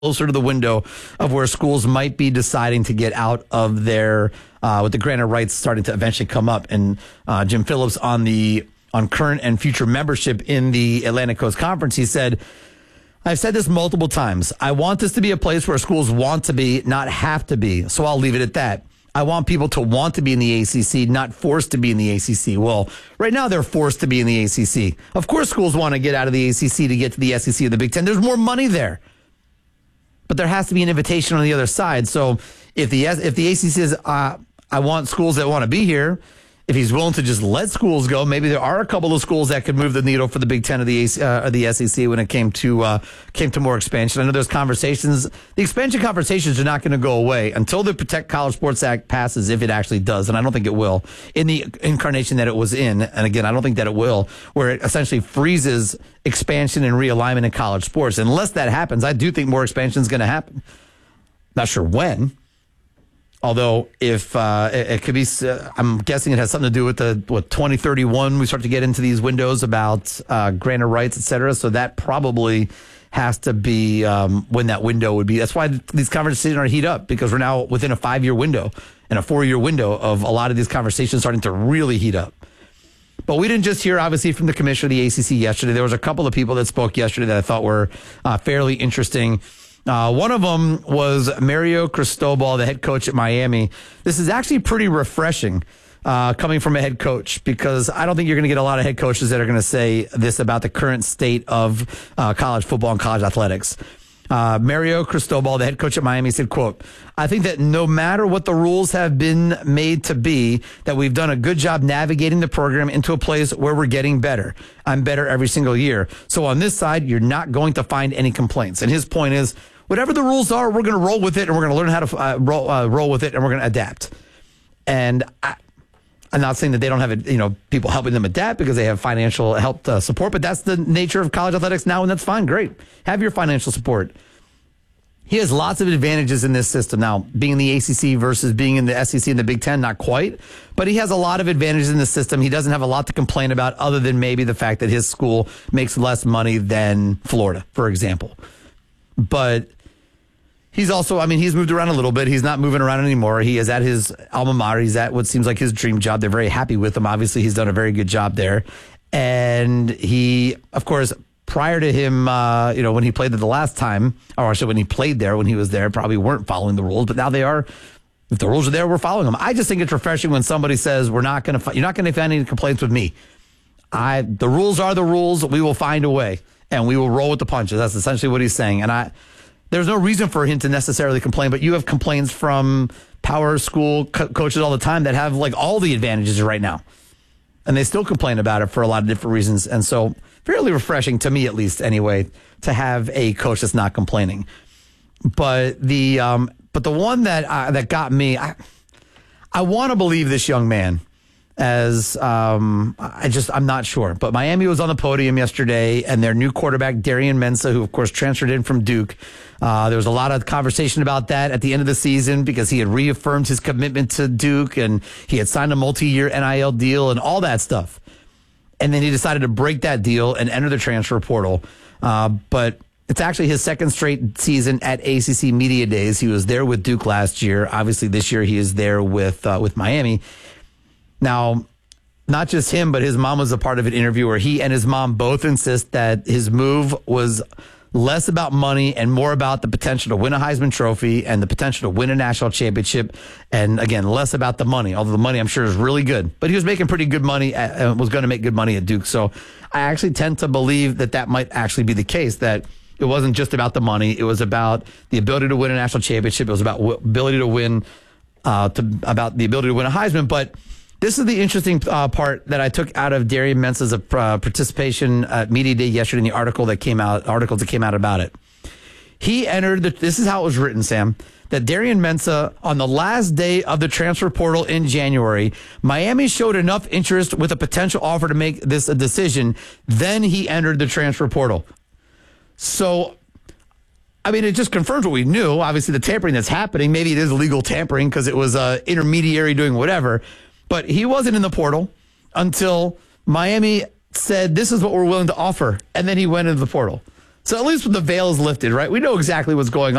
closer to the window of where schools might be deciding to get out of their, with the grant of rights starting to eventually come up. And Jim Phillips on current and future membership in the Atlantic Coast Conference, he said, I've said this multiple times. I want this to be a place where schools want to be, not have to be. So I'll leave it at that. I want people to want to be in the ACC, not forced to be in the ACC. Well, right now they're forced to be in the ACC. Of course, schools want to get out of the ACC to get to the SEC or the Big Ten. There's more money there. But there has to be an invitation on the other side. So if the ACC says, I want schools that want to be here, if he's willing to just let schools go, maybe there are a couple of schools that could move the needle for the Big Ten or the SEC when it came to more expansion. I know there's conversations. The expansion conversations are not going to go away until the Protect College Sports Act passes, if it actually does, and I don't think it will, in the incarnation that it was in. And again, I don't think that it will, where it essentially freezes expansion and realignment in college sports. Unless that happens, I do think more expansion is going to happen. Not sure when. Although, if it could be, I'm guessing it has something to do with 2031. We start to get into these windows about grant of rights, et cetera. So that probably has to be when that window would be. That's why these conversations are heat up, because we're now within a 5-year window and a 4-year window of a lot of these conversations starting to really heat up. But we didn't just hear, obviously, from the commissioner of the ACC yesterday. There was a couple of people that spoke yesterday that I thought were fairly interesting. One of them was Mario Cristobal, the head coach at Miami. This is actually pretty refreshing coming from a head coach, because I don't think you're going to get a lot of head coaches that are going to say this about the current state of college football and college athletics. Mario Cristobal, the head coach at Miami, said, quote, I think that no matter what the rules have been made to be, that we've done a good job navigating the program into a place where we're getting better. I'm better every single year. So on this side, you're not going to find any complaints. And his point is, whatever the rules are, we're going to roll with it, and we're going to learn how to roll with it, and we're going to adapt. And I'm not saying that they don't have people helping them adapt because they have financial help support, but that's the nature of college athletics now, and that's fine. Great. Have your financial support. He has lots of advantages in this system. Now, being in the ACC versus being in the SEC and the Big Ten, not quite. But he has a lot of advantages in the system. He doesn't have a lot to complain about other than maybe the fact that his school makes less money than Florida, for example. But he's also, he's moved around a little bit. He's not moving around anymore. He is at his alma mater. He's at what seems like his dream job. They're very happy with him. Obviously, he's done a very good job there. And he, of course, prior to him, when he played there the last time, or actually when he played there, when he was there, probably weren't following the rules. But now they are. If the rules are there, we're following them. I just think it's refreshing when somebody says, you're not going to find any complaints with me. The rules are the rules. We will find a way, and we will roll with the punches. That's essentially what he's saying. And there's no reason for him to necessarily complain, but you have complaints from power school coaches all the time that have all the advantages right now. And they still complain about it for a lot of different reasons. And so fairly refreshing to me, at least anyway, to have a coach that's not complaining. But the one that got me, I want to believe this young man, as I'm not sure. But Miami was on the podium yesterday, and their new quarterback, Darian Mensah, who of course transferred in from Duke. There was a lot of conversation about that at the end of the season because he had reaffirmed his commitment to Duke, and he had signed a multi-year NIL deal and all that stuff. And then he decided to break that deal and enter the transfer portal. But it's actually his second straight season at ACC Media Days. He was there with Duke last year. Obviously, this year he is there with Miami. Now, not just him, but his mom was a part of an interview where he and his mom both insist that his move was less about money and more about the potential to win a Heisman Trophy and the potential to win a national championship. And again, less about the money, although the money I'm sure is really good. But he was making pretty good money and was going to make good money at Duke. So I actually tend to believe that might actually be the case, that it wasn't just about the money. It was about the ability to win a national championship. It was about ability to win, about the ability to win a Heisman. But this is the interesting part that I took out of Darian Mensah's participation at Media Day yesterday in the articles that came out about it. He entered, this is how it was written, Sam, that Darian Mensah, on the last day of the transfer portal in January, Miami showed enough interest with a potential offer to make this a decision. Then he entered the transfer portal. So, it just confirms what we knew. Obviously, the tampering that's happening, maybe it is illegal tampering because it was an intermediary doing whatever. But he wasn't in the portal until Miami said, this is what we're willing to offer. And then he went into the portal. So at least the veil is lifted, right? We know exactly what's going on.